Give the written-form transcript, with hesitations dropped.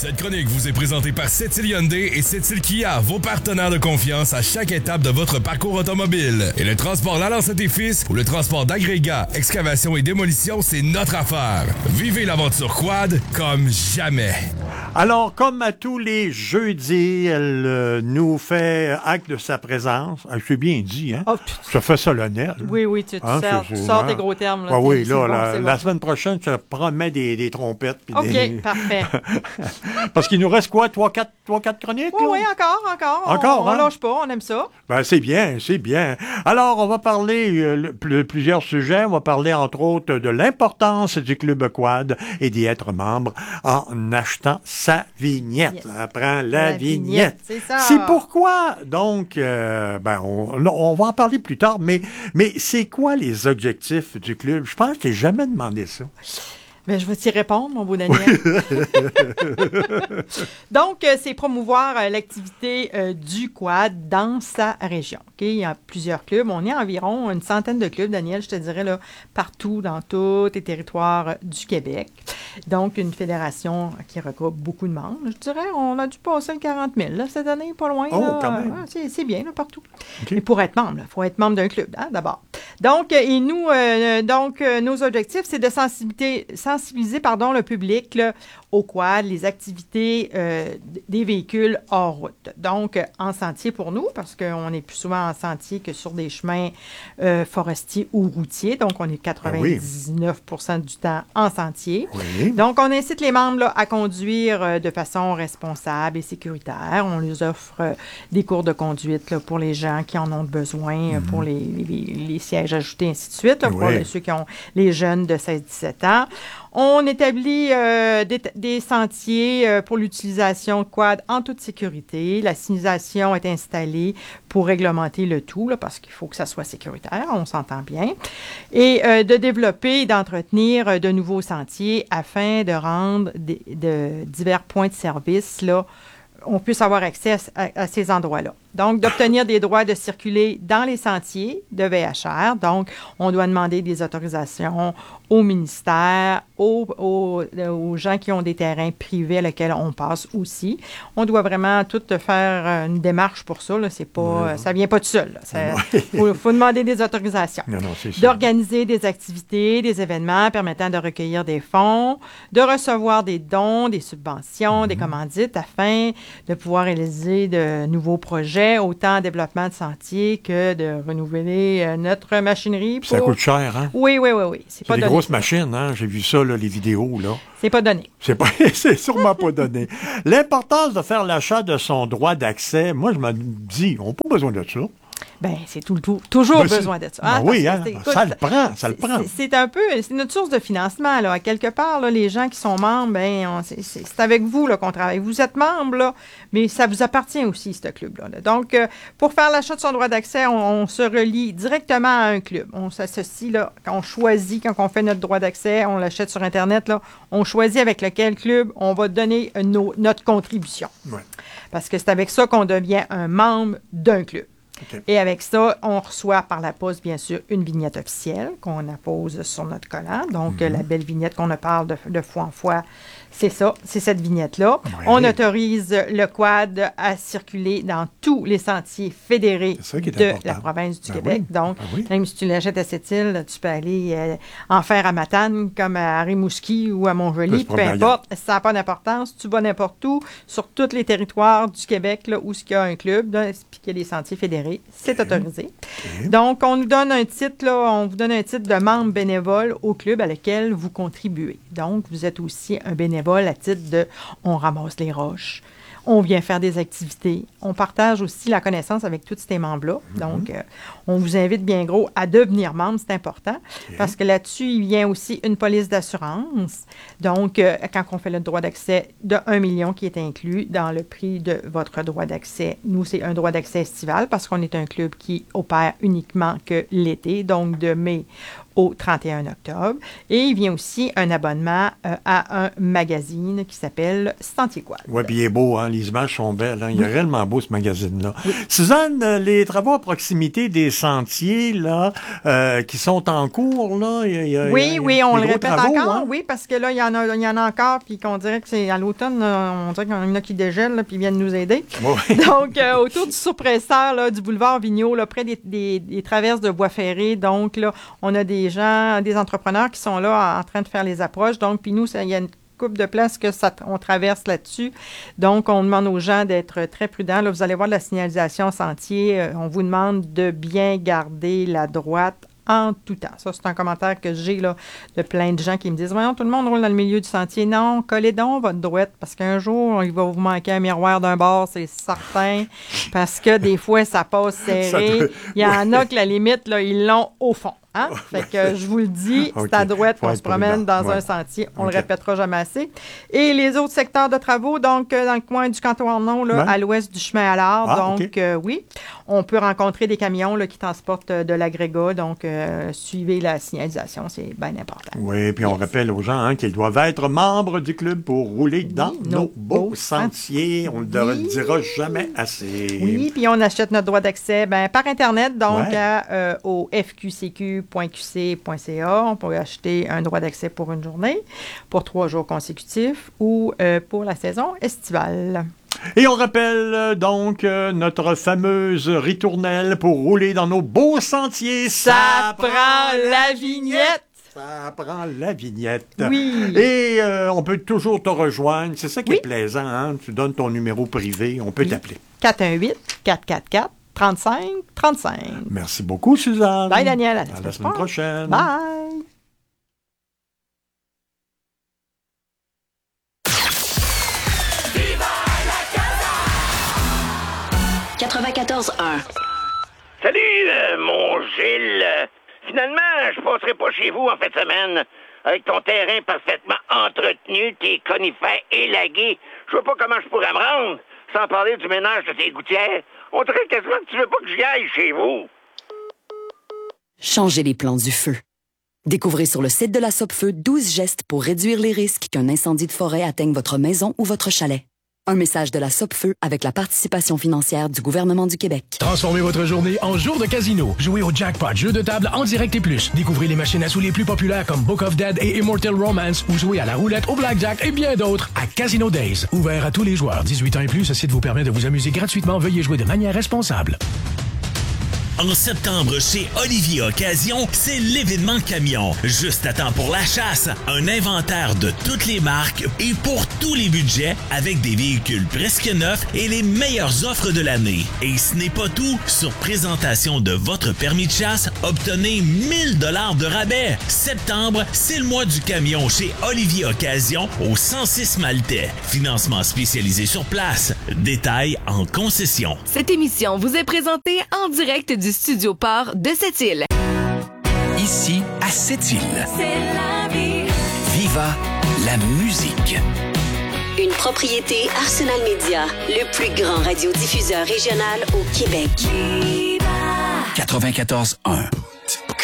Cette chronique vous est présentée par Sept-Îles Hyundai et Sept-Îles Kia, vos partenaires de confiance à chaque étape de votre parcours automobile. Et le transport Lalancette-et-Fils ou le transport d'agrégats, excavation et démolition, c'est notre affaire. Vivez l'aventure quad comme jamais. Alors, comme à tous les jeudis, elle nous fait acte de sa présence. C'est bien dit, hein? Oh, ça fait solennel. Oui, tu sors tes gros termes. Là, oui, là, la semaine prochaine, je te promets des trompettes. OK, parfait. Parce qu'il nous reste quoi? 3-4 chroniques? Oui, encore. Encore, on lâche pas, on aime ça. Ben, c'est bien. Alors, on va parler de plusieurs sujets. On va parler, entre autres, de l'importance du Club Quad et d'y être membre en achetant sa vignette. Yes. On prend la vignette. C'est ça. C'est pourquoi, donc, on va en parler plus tard, mais c'est quoi les objectifs du club? Je pense que je t'ai jamais demandé ça. Ben, je vais t'y répondre, mon beau Daniel. Donc, c'est promouvoir l'activité du quad dans sa région. Okay? Il y a plusieurs clubs. On est environ une centaine de clubs, Daniel, je te dirais, là, partout dans tous les territoires du Québec. Donc, une fédération qui regroupe beaucoup de membres. Je dirais, on a dû passer le 40 000 là, cette année, pas loin. Oh, là. quand même. C'est bien, là, partout. Okay. Et pour être membre, il faut être membre d'un club, hein, d'abord. Donc, nos objectifs, c'est de sensibiliser le public là, au quad, les activités des véhicules hors route. Donc, en sentier pour nous, parce qu'on est plus souvent en sentier que sur des chemins forestiers ou routiers. Donc, on est 99% du temps en sentier. Oui. Donc, on incite les membres là, à conduire de façon responsable et sécuritaire. On leur offre des cours de conduite là, pour les gens qui en ont besoin, pour les sièges ajoutés, ainsi de suite, là, pour ceux qui ont les jeunes de 16-17 ans. On établit des sentiers pour l'utilisation quad en toute sécurité. La signalisation est installée pour réglementer le tout, là, parce qu'il faut que ça soit sécuritaire, on s'entend bien. Et de développer et d'entretenir de nouveaux sentiers afin de rendre de divers points de service, là, on puisse avoir accès à ces endroits-là. Donc, d'obtenir des droits de circuler dans les sentiers de VHR. Donc, on doit demander des autorisations au ministère, aux gens qui ont des terrains privés à lesquels on passe aussi. On doit vraiment tout faire une démarche pour ça. Là. C'est pas, ça vient pas tout seul. Il faut demander des autorisations. D'organiser des activités, des événements permettant de recueillir des fonds, de recevoir des dons, des subventions, des commandites afin de pouvoir réaliser de nouveaux projets, autant en développement de sentiers que de renouveler notre machinerie. Ça coûte cher, hein? Oui. C'est pas des donné. grosses machines, hein? J'ai vu ça, là, les vidéos, là. C'est pas donné. C'est sûrement pas donné. L'importance de faire l'achat de son droit d'accès, moi, je me dis, on n'a pas besoin de ça. Bien, c'est toujours besoin de ça. Hein? Oui, hein? Ça le prend. C'est un peu, c'est notre source de financement, là. À quelque part, là, les gens qui sont membres, c'est avec vous, là, qu'on travaille. Vous êtes membre, là, mais ça vous appartient aussi, ce club-là. Là. Donc, pour faire l'achat de son droit d'accès, on se relie directement à un club. On s'associe, là, quand on choisit, quand on fait notre droit d'accès, on l'achète sur Internet, là, on choisit avec lequel club on va donner notre contribution. Ouais. Parce que c'est avec ça qu'on devient un membre d'un club. Okay. Et avec ça, on reçoit par la poste, bien sûr, une vignette officielle qu'on appose sur notre collant. Donc, la belle vignette qu'on parle de fois en fois, c'est ça, c'est cette vignette-là. Ouais. On autorise le quad à circuler dans tous les sentiers fédérés de la province du Québec. Oui. Donc, même si tu l'achètes à Sept-Îles, tu peux aller en faire à Matane, comme à Rimouski ou à Montjoly, peu importe, ça n'a pas d'importance. Tu vas n'importe où, sur tous les territoires du Québec, là, où il y a un club, puis qu'il y a des sentiers fédérés, c'est autorisé. Donc, on vous donne un titre de membre bénévole au club à lequel vous contribuez. Donc, vous êtes aussi un bénévole à titre de « on ramasse les roches ». On vient faire des activités. On partage aussi la connaissance avec tous ces membres-là. Donc, on vous invite bien gros à devenir membre, c'est important, parce que là-dessus, il vient aussi une police d'assurance. Donc, quand on fait le droit d'accès de 1 million qui est inclus dans le prix de votre droit d'accès, nous, c'est un droit d'accès estival parce qu'on est un club qui opère uniquement que l'été, donc de mai au 31 octobre. Et il vient aussi un abonnement à un magazine qui s'appelle Sentier Quad. Oui, puis il est beau, hein? Les images sont belles. Hein? Il est réellement beau, ce magazine-là. Oui. Suzanne, les travaux à proximité des sentiers là, qui sont en cours, là, oui, on le répète travaux, encore. hein? Oui, parce que là, il y en a encore, puis qu'on dirait que c'est à l'automne, on dirait qu'il y en a qui dégèlent, là, puis ils viennent nous aider. Oui. Donc, autour du surpresseur là, du boulevard Vigneault, là, près des traverses de voies ferrées, donc là, on a des gens, des entrepreneurs qui sont là en train de faire les approches. Donc, puis nous, il y a une couple de places on traverse là-dessus. Donc, on demande aux gens d'être très prudents. Là, vous allez voir la signalisation sentier. On vous demande de bien garder la droite en tout temps. Ça, c'est un commentaire que j'ai là, de plein de gens qui me disent « Voyons, tout le monde roule dans le milieu du sentier. » Non, collez donc votre droite, parce qu'un jour, il va vous manquer un miroir d'un bord, c'est certain, parce que des fois, ça passe serré. Il y en a que la limite, là, ils l'ont au fond. Hein? Fait que je vous le dis, c'est à droite qu'on se promène dans un sentier. On le répétera jamais assez. Et les autres secteurs de travaux, donc dans le coin du canton Arnaud, là, à l'ouest du chemin à l'art. Donc, oui, on peut rencontrer des camions là, qui transportent de l'agrégat. Donc, suivez la signalisation, c'est bien important. Oui, puis on rappelle aux gens qu'ils doivent être membres du club pour rouler dans nos beaux sentiers. On ne le dira jamais assez. Oui, puis on achète notre droit d'accès par Internet, donc au fqcq.qc.ca. On peut acheter un droit d'accès pour une journée, pour 3 jours consécutifs ou pour la saison estivale. Et on rappelle donc notre fameuse ritournelle pour rouler dans nos beaux sentiers. Ça prend la vignette! Ça prend la vignette. Oui. Et on peut toujours te rejoindre. C'est ça qui est plaisant, hein? Tu donnes ton numéro privé, on peut t'appeler. 418-444-3535. Merci beaucoup, Suzanne. Bye, Daniel. À la semaine prochaine. Bye. Viva la Casa! 94.1. Salut, mon Gilles. Finalement, je passerai pas chez vous en fin de semaine. Avec ton terrain parfaitement entretenu, tes conifères élagués, je vois pas comment je pourrais me rendre, sans parler du ménage de tes gouttières. On dirait quasiment que tu veux pas que j'y aille chez vous. Changez les plans du feu. Découvrez sur le site de la Sopfeu 12 gestes pour réduire les risques qu'un incendie de forêt atteigne votre maison ou votre chalet. Un message de la Sopfeu avec la participation financière du gouvernement du Québec. Transformez votre journée en jour de casino. Jouez au jackpot, jeu de table en direct et plus. Découvrez les machines à sous les plus populaires comme Book of Dead et Immortal Romance ou jouez à la roulette, au blackjack et bien d'autres à Casino Days. Ouvert à tous les joueurs. 18 ans et plus, ce site vous permet de vous amuser gratuitement. Veuillez jouer de manière responsable. En septembre, chez Olivier Occasion, c'est l'événement camion. Juste à temps pour la chasse, un inventaire de toutes les marques et pour tous les budgets, avec des véhicules presque neufs et les meilleures offres de l'année. Et ce n'est pas tout. Sur présentation de votre permis de chasse, obtenez 1000 $ de rabais. Septembre, c'est le mois du camion chez Olivier Occasion au 106 Maltais. Financement spécialisé sur place. Détails en concession. Cette émission vous est présentée en direct du Studio Port de Sept-Îles. Ici, à Sept-Îles. C'est la vie. Viva la musique. Une propriété Arsenal Media, le plus grand radiodiffuseur régional au Québec. Viva. 94.1.